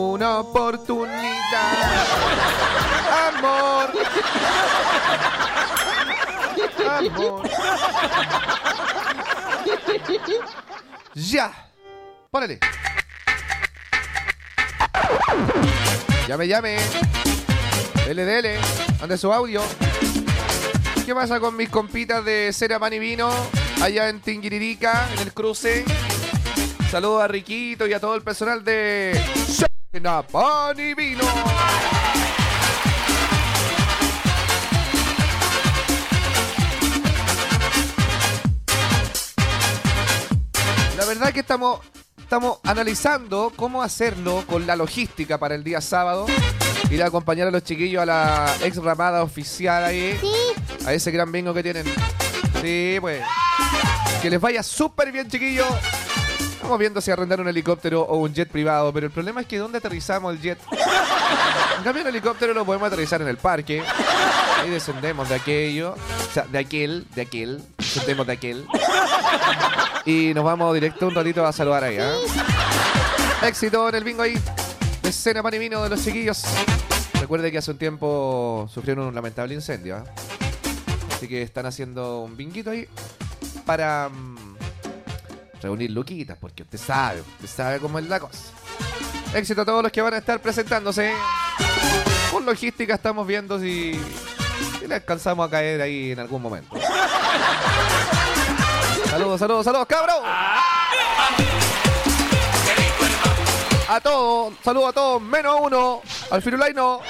Una oportunidad. Amor. Amor. Ya. Párale. Llame. Dele. Ande su audio. ¿Qué pasa con mis compitas de Cera, Pan y Vino? Allá en Tinguiririca, en el cruce. Saludos a Riquito y a todo el personal de Cera, Pan y Vino. La verdad es que estamos analizando cómo hacerlo con la logística para el día sábado. Ir a acompañar a los chiquillos a la ex ramada oficial ahí. Sí. A ese gran bingo que tienen. Sí, pues. Que les vaya súper bien, chiquillos. Estamos viendo si arrendar un helicóptero o un jet privado, pero el problema es que ¿dónde aterrizamos el jet? En cambio, el helicóptero lo podemos aterrizar en el parque. Ahí descendemos de aquello. O sea, de aquel. Descendemos de aquel. Y nos vamos directo un ratito a saludar ahí, ¿eh? Éxito en el bingo ahí. De Cera, Pan y Vino de los chiquillos. Recuerde que hace un tiempo sufrieron un lamentable incendio, ¿eh? Así que están haciendo un binguito ahí para reunir luquitas, porque usted sabe cómo es la cosa. Éxito a todos los que van a estar presentándose. Con logística estamos viendo si le alcanzamos a caer ahí en algún momento. Saludos, cabros. A todos, saludos a todos, menos uno. Al Firulay no.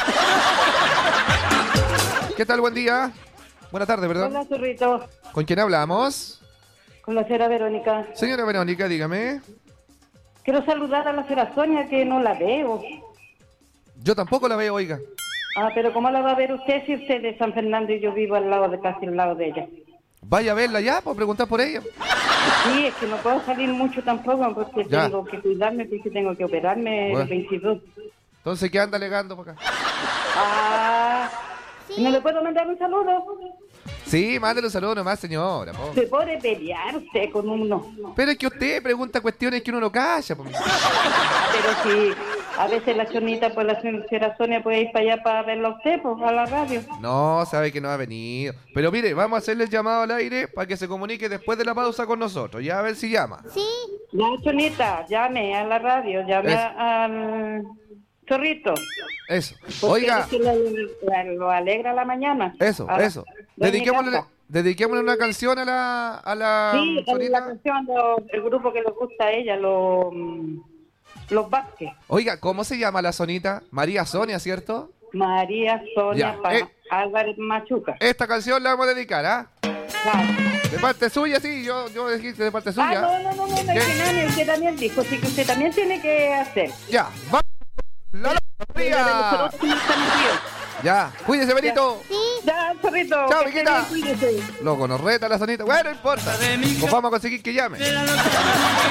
¿Qué tal? Buen día. Buenas tardes, perdón. Hola, Zurrito. ¿Con quién hablamos? Con la señora Verónica. Señora Verónica, dígame. Quiero saludar a la señora Sonia, que no la veo. Yo tampoco la veo, oiga. Ah, pero ¿cómo la va a ver usted si usted es de San Fernando y yo vivo casi al lado de ella? Vaya a verla ya, por preguntar por ella. Sí, es que no puedo salir mucho tampoco porque Ya. tengo que cuidarme, porque tengo que operarme Bueno. el 22. Entonces, ¿qué anda alegando por acá? Ah, ¿no le puedo mandar un saludo? Sí, mándale un saludo nomás, señora. Po. Se puede pelear usted con uno. Pero es que usted pregunta cuestiones que uno no calla. Po. Pero si a veces la chonita, pues la señora Sonia puede ir para allá para verla a usted, pues a la radio. No, sabe que no ha venido. Pero mire, vamos a hacerle el llamado al aire para que se comunique después de la pausa con nosotros. Ya a ver si llama. Sí. Ya, chonita, llame a la radio, llame al Zorrito. Eso. Porque Oiga, es que lo alegra la mañana. eso. Dediquémosle una canción a la Sí, Sonita. la canción, el grupo que les gusta a ella, los Vázquez. Oiga, ¿cómo se llama la Sonita? María Sonia, ¿cierto? María Sonia Ya, Álvarez Machuca. Esta canción la vamos a dedicar, ¿ah? Claro. De parte suya, sí, yo dijiste de parte suya. No, es ¿Qué? que Nani, usted también dijo, sí que usted también tiene que hacer. Ya, vamos. La María. Ya, cuídese, Benito. Ya, Zorrito. Chao, que esté Viquita. bien, cuídese. Loco, nos reta la Sonita. Bueno, no importa. Pues vamos a conseguir que llame.